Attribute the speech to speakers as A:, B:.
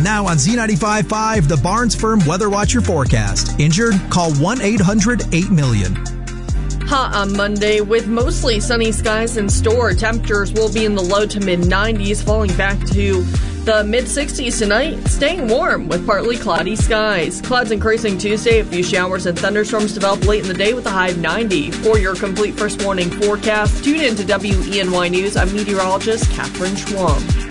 A: now on Z95.5, the Barnes Firm Weather Watcher forecast. Injured? Call 1-800-8-million.
B: Hot on Monday with mostly sunny skies in store. Temperatures will be in the low to mid-90s, falling back to the mid-60s tonight, staying warm with partly cloudy skies. Clouds increasing Tuesday. A few showers and thunderstorms develop late in the day with a high of 90. For your complete first morning forecast, tune in to WENY News. I'm meteorologist Catherine Schwam.